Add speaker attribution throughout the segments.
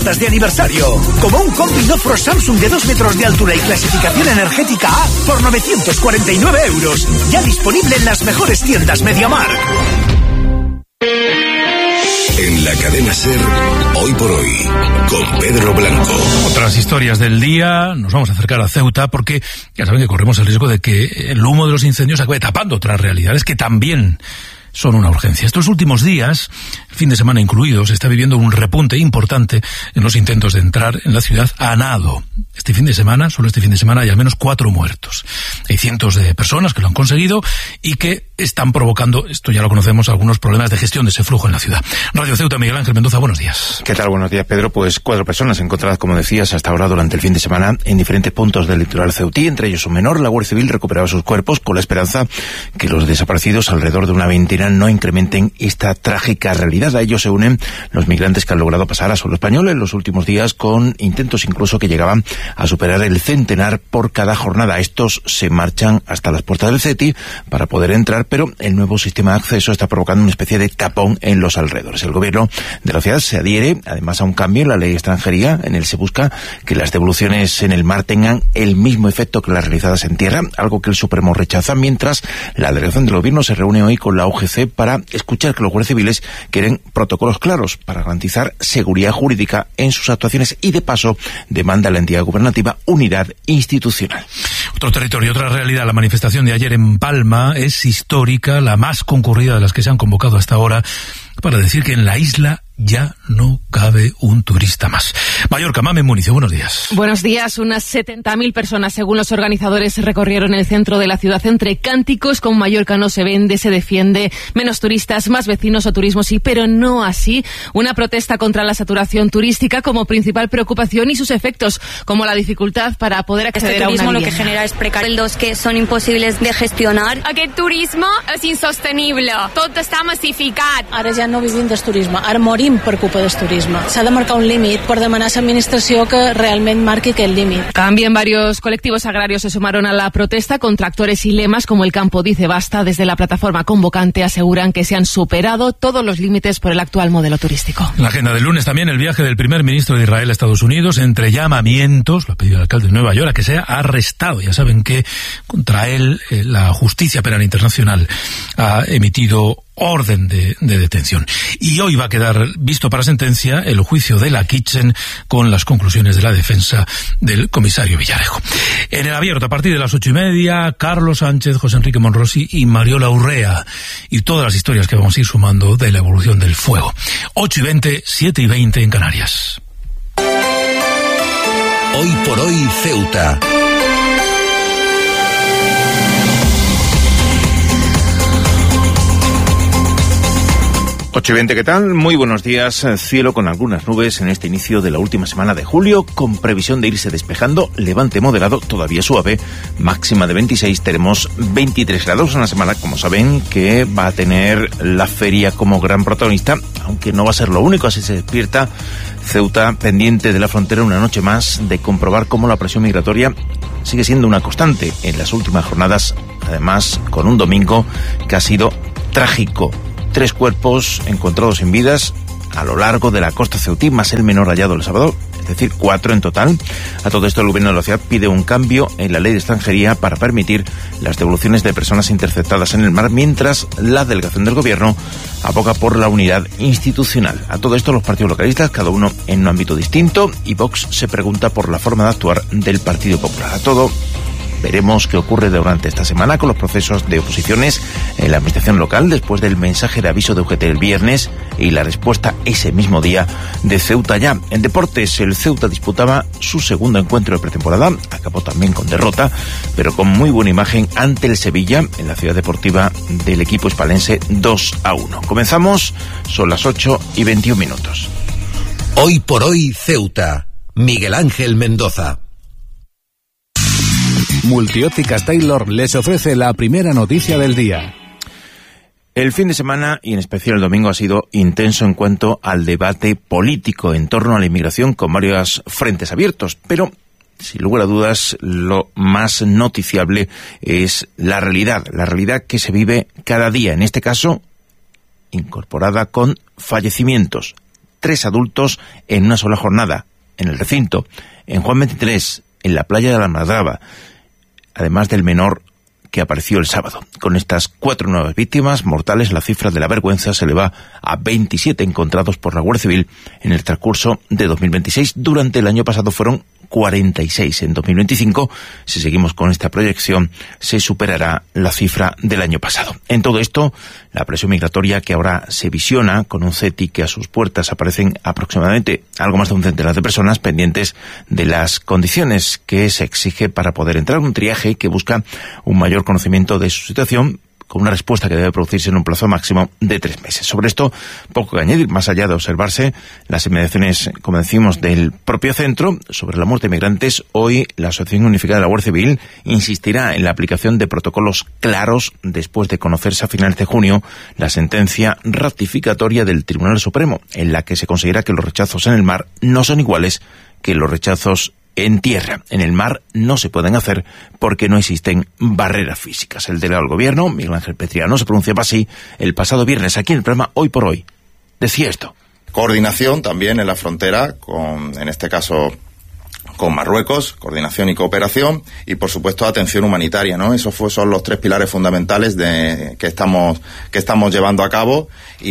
Speaker 1: ofertas de aniversario. Como un combi Nofro Samsung de 2 metros de altura y clasificación energética A por 949 euros. Ya disponible en las mejores tiendas MediaMarkt.
Speaker 2: En la cadena SER, Hoy por Hoy, con Pedro Blanco.
Speaker 3: Otras historias del día, nos vamos a acercar a Ceuta porque ya saben que corremos el riesgo de que el humo de los incendios acabe tapando otras realidades que también son una urgencia. Estos últimos días, el fin de semana incluido, se está viviendo un repunte importante en los intentos de entrar en la ciudad a nado. Solo este fin de semana, hay al menos 4 muertos. Hay cientos de personas que lo han conseguido y que están provocando, esto ya lo conocemos, algunos problemas de gestión de ese flujo en la ciudad. Radio Ceuta, Miguel Ángel Mendoza, buenos días.
Speaker 4: ¿Qué tal? Buenos días, Pedro. Pues 4 personas encontradas, como decías, hasta ahora durante el fin de semana en diferentes puntos del litoral ceutí, entre ellos un menor. La Guardia Civil recuperaba sus cuerpos con la esperanza que los desaparecidos, alrededor de una veintena, no incrementen esta trágica realidad. A ellos se unen los migrantes que han logrado pasar a suelo español en los últimos días, con intentos incluso que llegaban a superar el centenar por cada jornada. Estos se marchan hasta las puertas del CETI para poder entrar, pero el nuevo sistema de acceso está provocando una especie de tapón en los alrededores. El gobierno de la ciudad se adhiere además a un cambio en la ley de extranjería. En él se busca que las devoluciones en el mar tengan el mismo efecto que las realizadas en tierra, algo que el Supremo rechaza, mientras la delegación del gobierno se reúne hoy con la UGC para escuchar que los guardias civiles quieren protocolos claros para garantizar seguridad jurídica en sus actuaciones y, de paso, demanda a la entidad gubernativa unidad institucional.
Speaker 3: Otro territorio, otra realidad. La manifestación de ayer en Palma es histórica, la más concurrida de las que se han convocado hasta ahora, para decir que en la isla ya no cabe un turista más. Mallorca, Mame Municio, buenos días.
Speaker 5: Buenos días. Unas 70.000 personas, según los organizadores, recorrieron el centro de la ciudad entre cánticos con Mallorca no se vende, se defiende, menos turistas, más vecinos o turismo sí, pero no así. Una protesta contra la saturación turística como principal preocupación y sus efectos, como la dificultad para poder acceder a una vivienda.
Speaker 6: Lo que genera es precarios que son imposibles de gestionar.
Speaker 7: Aquest turisme és insostenible. Tot està massificat.
Speaker 8: Ara ja no vivim del turisme, ara morim per culpa del turisme. S'ha de marcar un límit per demanar a l'administració que realment marqui aquest límit.
Speaker 5: También varios colectivos agrarios se sumaron a la protesta con tractores y lemas como el Campo Dice Basta. Desde la plataforma convocante aseguran que se han superado todos los límites por el actual modelo turístico.
Speaker 3: En la agenda del lunes también el viaje del primer ministro de Israel a Estados Unidos, entre llamamientos, lo ha pedido el alcalde de Nueva York, a que sea arrestado. Ya saben que contra él la Justicia Penal Internacional ha emitido orden de detención. Y hoy va a quedar visto para sentencia el juicio de la Kitchen con las conclusiones de la defensa del comisario Villarejo. En el abierto, a partir de las 8:30, Carlos Sánchez, José Enrique Monrosi y Mariola Urrea. Y todas las historias que vamos a ir sumando de la evolución del fuego. 8:20, 7:20 en Canarias.
Speaker 2: Hoy por Hoy, Ceuta.
Speaker 4: 8:20, ¿qué tal? Muy buenos días. Cielo con algunas nubes en este inicio de la última semana de julio, con previsión de irse despejando, levante moderado, todavía suave, máxima de 26, tenemos 23 grados, una semana, como saben, que va a tener la feria como gran protagonista, aunque no va a ser lo único. Así se despierta Ceuta, pendiente de la frontera una noche más, de comprobar cómo la presión migratoria sigue siendo una constante en las últimas jornadas, además con un domingo que ha sido trágico. 3 cuerpos encontrados sin vidas a lo largo de la costa ceutí, más el menor hallado el sábado, es decir, 4 en total. A todo esto el gobierno de la ciudad pide un cambio en la ley de extranjería para permitir las devoluciones de personas interceptadas en el mar, mientras la delegación del gobierno aboga por la unidad institucional. A todo esto los partidos localistas, cada uno en un ámbito distinto, y Vox se pregunta por la forma de actuar del Partido Popular. A todo veremos qué ocurre durante esta semana con los procesos de oposiciones en la administración local, después del mensaje de aviso de UGT el viernes y la respuesta ese mismo día de Ceuta Ya. En deportes, el Ceuta disputaba su segundo encuentro de pretemporada, acabó también con derrota, pero con muy buena imagen ante el Sevilla en la ciudad deportiva del equipo hispalense 2-1. Comenzamos, son las 8:21.
Speaker 2: Hoy por Hoy, Ceuta. Miguel Ángel Mendoza.
Speaker 9: Multiópticas Taylor les ofrece la primera noticia del día.
Speaker 4: El fin de semana, y en especial el domingo, ha sido intenso en cuanto al debate político en torno a la inmigración, con varios frentes abiertos, pero sin lugar a dudas lo más noticiable es la realidad que se vive cada día, en este caso incorporada con fallecimientos. 3 adultos en una sola jornada, en el recinto, en Juan 23, en la playa de la Almadraba, además del menor que apareció el sábado. Con estas 4 nuevas víctimas mortales, la cifra de la vergüenza se eleva a 27 encontrados por la Guardia Civil en el transcurso de 2026. Durante el año pasado fueron 46. En 2025, si seguimos con esta proyección, se superará la cifra del año pasado. En todo esto, la presión migratoria que ahora se visiona con un CETI que a sus puertas aparecen aproximadamente algo más de un centenar de personas pendientes de las condiciones que se exige para poder entrar, un triaje que busca un mayor conocimiento de su situación, con una respuesta que debe producirse en un plazo máximo de 3 meses. Sobre esto, poco que añadir, más allá de observarse las inmediaciones, como decimos, del propio centro. Sobre la muerte de migrantes, hoy la Asociación Unificada de la Guardia Civil insistirá en la aplicación de protocolos claros después de conocerse a finales de junio la sentencia ratificatoria del Tribunal Supremo, en la que se considera que los rechazos en el mar no son iguales que los rechazos en tierra. En el mar no se pueden hacer porque no existen barreras físicas. El delegado del Gobierno, Miguel Ángel Petriano, se pronunciaba así el pasado viernes aquí en el programa Hoy por Hoy. Decía esto.
Speaker 10: Coordinación también en la frontera, en este caso con Marruecos, coordinación y cooperación, y por supuesto atención humanitaria, ¿no? Esos son los 3 pilares fundamentales que estamos llevando a cabo,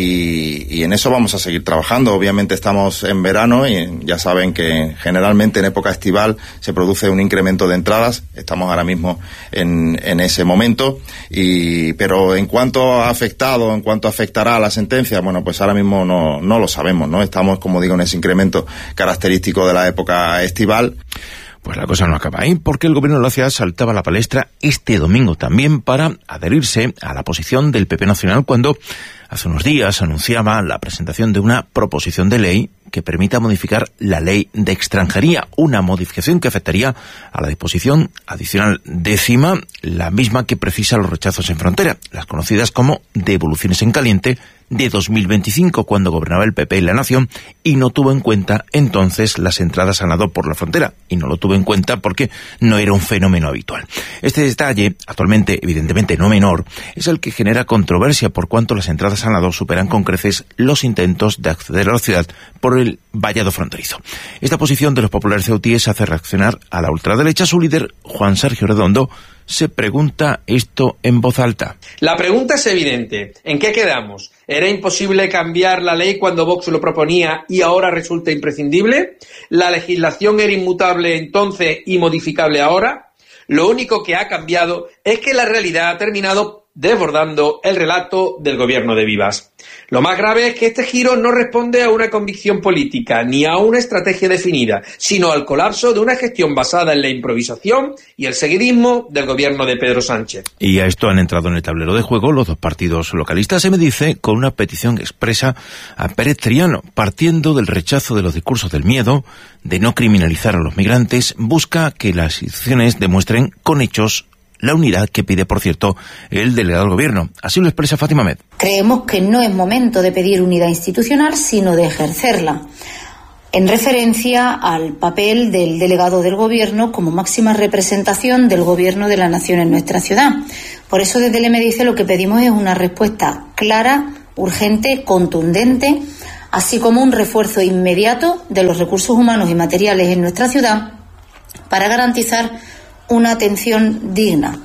Speaker 10: y en eso vamos a seguir trabajando. Obviamente estamos en verano y ya saben que generalmente en época estival se produce un incremento de entradas. Estamos ahora mismo en ese momento, pero en cuanto ha afectado, en cuanto afectará a la sentencia, bueno, pues ahora mismo no lo sabemos, ¿no? Estamos, como digo, en ese incremento característico de la época estival.
Speaker 4: Pues la cosa no acaba ahí, porque el Gobierno de la ciudad saltaba a la palestra este domingo también para adherirse a la posición del PP Nacional cuando hace unos días anunciaba la presentación de una proposición de ley que permita modificar la ley de extranjería, una modificación que afectaría a la disposición adicional 10ª, la misma que precisa los rechazos en frontera, las conocidas como devoluciones en caliente, de 2025, cuando gobernaba el PP en la nación, y no tuvo en cuenta entonces las entradas a nado por la frontera, y no lo tuvo en cuenta porque no era un fenómeno habitual. Este detalle, actualmente evidentemente no menor, es el que genera controversia por cuanto las entradas a nado superan con creces los intentos de acceder a la ciudad por el vallado fronterizo. Esta posición de los populares ceutíes hace reaccionar a la ultraderecha. Su líder, Juan Sergio Redondo, se pregunta esto en voz alta.
Speaker 11: La pregunta es evidente. ¿En qué quedamos? ¿Era imposible cambiar la ley cuando Vox lo proponía y ahora resulta imprescindible? ¿La legislación era inmutable entonces y modificable ahora? Lo único que ha cambiado es que la realidad ha terminado desbordando el relato del gobierno de Vivas. Lo más grave es que este giro no responde a una convicción política ni a una estrategia definida, sino al colapso de una gestión basada en la improvisación y el seguidismo del gobierno de Pedro Sánchez.
Speaker 4: Y a esto han entrado en el tablero de juego los 2 partidos localistas, se me dice, con una petición expresa a Pérez Triano, partiendo del rechazo de los discursos del miedo, de no criminalizar a los migrantes, busca que las instituciones demuestren con hechos la unidad que pide, por cierto, el delegado del Gobierno. Así lo expresa Fátima Ahmed.
Speaker 12: Creemos que no es momento de pedir unidad institucional, sino de ejercerla, en referencia al papel del delegado del Gobierno como máxima representación del Gobierno de la Nación en nuestra ciudad. Por eso desde el MDC lo que pedimos es una respuesta clara, urgente, contundente, así como un refuerzo inmediato de los recursos humanos y materiales en nuestra ciudad para garantizar una atención digna.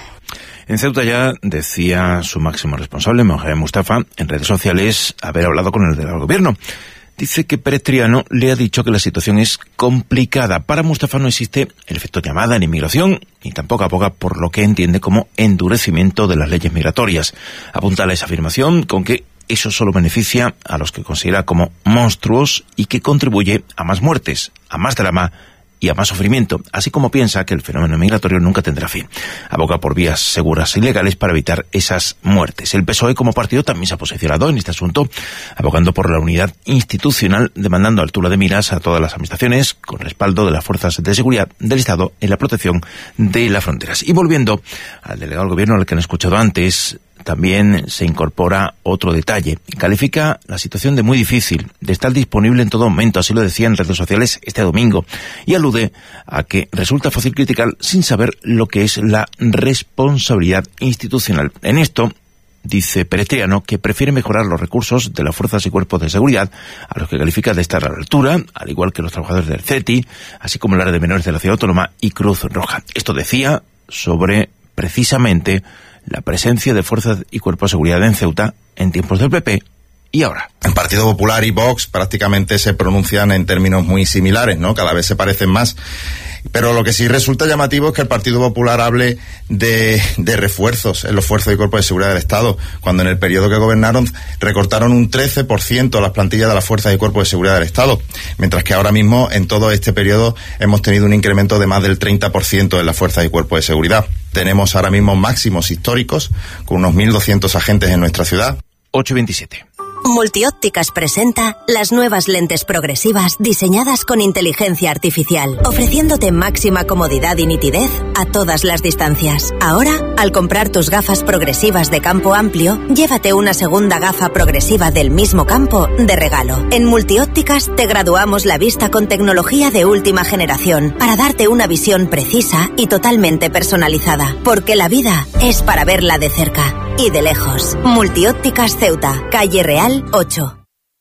Speaker 4: En Ceuta ya decía su máximo responsable, Mohamed Mustafa, en redes sociales haber hablado con el delegado del Gobierno. Dice que Pérez Triano le ha dicho que la situación es complicada. Para Mustafa no existe el efecto llamada en inmigración, ni tampoco aboga por lo que entiende como endurecimiento de las leyes migratorias. Apunta a esa afirmación con que eso solo beneficia a los que considera como monstruos y que contribuye a más muertes, a más drama y a más sufrimiento, así como piensa que el fenómeno migratorio nunca tendrá fin. Aboga por vías seguras y legales para evitar esas muertes. El PSOE como partido también se ha posicionado en este asunto, abogando por la unidad institucional, demandando altura de miras a todas las administraciones, con respaldo de las fuerzas de seguridad del Estado en la protección de las fronteras. Y volviendo al delegado del Gobierno, al que han escuchado antes, también se incorpora otro detalle. Califica la situación de muy difícil, de estar disponible en todo momento, así lo decía en redes sociales este domingo, y alude a que resulta fácil criticar sin saber lo que es la responsabilidad institucional. En esto dice Perestriano que prefiere mejorar los recursos de las fuerzas y cuerpos de seguridad, a los que califica de estar a la altura, al igual que los trabajadores del CETI, así como el área de menores de la Ciudad Autónoma y Cruz Roja. Esto decía sobre, precisamente, la presencia de fuerzas y cuerpos de seguridad en Ceuta en tiempos del PP y ahora.
Speaker 10: El Partido Popular y Vox prácticamente se pronuncian en términos muy similares, ¿no? Cada vez se parecen más. Pero lo que sí resulta llamativo es que el Partido Popular hable de refuerzos en los fuerzas y cuerpos de seguridad del Estado, cuando en el periodo que gobernaron recortaron un 13% las plantillas de las fuerzas y cuerpos de seguridad del Estado, mientras que ahora mismo en todo este periodo hemos tenido un incremento de más del 30% en las fuerzas y cuerpos de seguridad. Tenemos ahora mismo máximos históricos, con unos 1.200 agentes en nuestra ciudad.
Speaker 4: 8:27.
Speaker 13: Multiópticas presenta las nuevas lentes progresivas diseñadas con inteligencia artificial, ofreciéndote máxima comodidad y nitidez a todas las distancias. Ahora, al comprar tus gafas progresivas de campo amplio, llévate una segunda gafa progresiva del mismo campo de regalo. En Multiópticas te graduamos la vista con tecnología de última generación para darte una visión precisa y totalmente personalizada, porque la vida es para verla de cerca y de lejos. Multiópticas Ceuta, calle Real 8.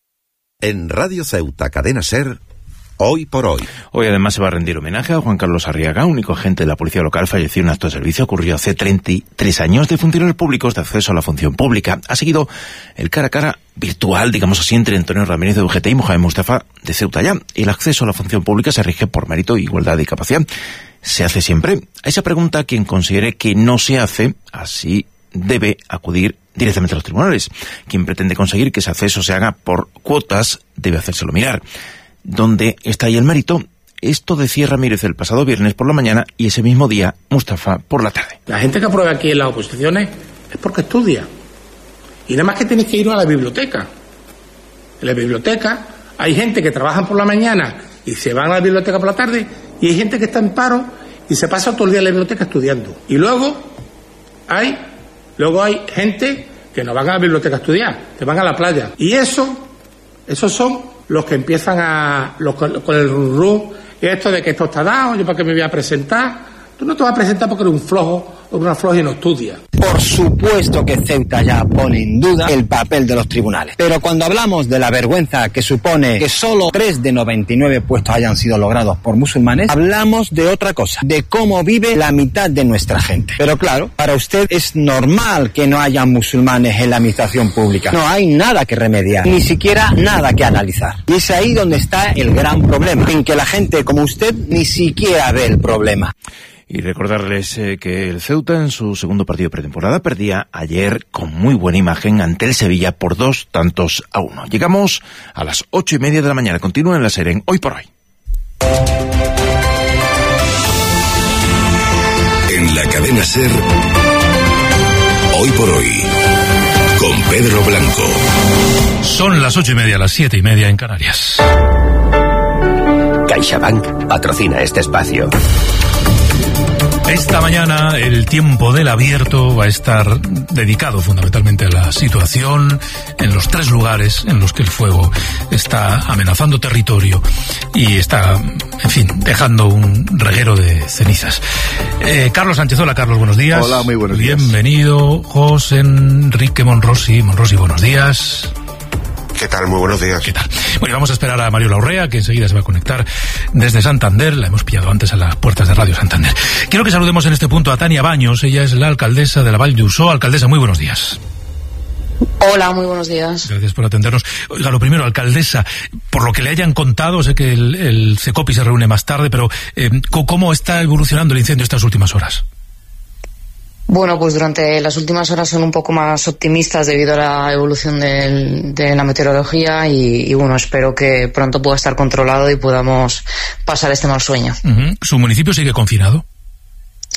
Speaker 2: En Radio Ceuta, Cadena SER, Hoy por Hoy.
Speaker 4: Hoy además se va a rendir homenaje a Juan Carlos Arriaga, único agente de la policía local fallecido en un acto de servicio. Ocurrió hace 33 años, de funcionarios públicos de acceso a la función pública. Ha seguido el cara a cara virtual, digamos así, entre Antonio Ramírez de UGT y Mohamed Mustafa de Ceuta Ya. El acceso a la función pública se rige por mérito, igualdad y capacidad. ¿Se hace siempre? A esa pregunta, quien considere que no se hace así, debe acudir directamente a los tribunales. Quien pretende conseguir que ese acceso se haga por cuotas debe hacérselo mirar. ¿Dónde está ahí el mérito? Esto decía Ramírez el pasado viernes por la mañana y ese mismo día Mustafa por la tarde.
Speaker 14: La gente que aprueba aquí en las oposiciones es porque estudia. Y nada más que tenéis que ir a la biblioteca. En la biblioteca hay gente que trabaja por la mañana y se van a la biblioteca por la tarde, y hay gente que está en paro y se pasa todo el día en la biblioteca estudiando. Y luego hay gente que no van a la biblioteca a estudiar, que van a la playa. Y esos son los que empiezan con el run esto de que esto está dado, yo para qué me voy a presentar. Tú no te vas a presentar porque eres un flojo o una floja y no estudias.
Speaker 15: Por supuesto que Ceuta Ya pone en duda el papel de los tribunales. Pero cuando hablamos de la vergüenza que supone que solo 3 de 99 puestos hayan sido logrados por musulmanes, hablamos de otra cosa, de cómo vive la mitad de nuestra gente. Pero claro, para usted es normal que no haya musulmanes en la administración pública. No hay nada que remediar, ni siquiera nada que analizar. Y es ahí donde está el gran problema, en que la gente como usted ni siquiera ve el problema.
Speaker 4: Y recordarles que el Ceuta en su segundo partido de pretemporada perdía ayer con muy buena imagen ante el Sevilla por 2-1. Llegamos a las 8:30 de la mañana. Continúa en la serie en Hoy por Hoy.
Speaker 2: En la cadena SER, Hoy por Hoy, con Pedro Blanco.
Speaker 3: Son las 8:30, las 7:30 en Canarias.
Speaker 16: CaixaBank patrocina este espacio.
Speaker 3: Esta mañana el tiempo del abierto va a estar dedicado fundamentalmente a la situación en los 3 lugares en los que el fuego está amenazando territorio y está, en fin, dejando un reguero de cenizas. Carlos Sánchez, hola Carlos, buenos días.
Speaker 17: Hola, muy buenos días.
Speaker 3: Bienvenido, José Enrique Monrosi, buenos días.
Speaker 17: ¿Qué tal? Muy buenos días.
Speaker 3: ¿Qué tal? Bueno, vamos a esperar a Mario Larrea, que enseguida se va a conectar desde Santander. La hemos pillado antes a las puertas de Radio Santander. Quiero que saludemos en este punto a Tania Baños. Ella es la alcaldesa de la Vall d'Uixó. Alcaldesa, muy buenos días.
Speaker 18: Hola, muy buenos días.
Speaker 3: Gracias por atendernos. Oiga, lo primero, alcaldesa, por lo que le hayan contado, sé que el CECOPI se reúne más tarde, pero ¿cómo está evolucionando el incendio estas últimas horas?
Speaker 18: Bueno, pues durante las últimas horas son un poco más optimistas debido a la evolución de la meteorología y bueno, espero que pronto pueda estar controlado y podamos pasar este mal sueño.
Speaker 3: ¿Su municipio sigue confinado?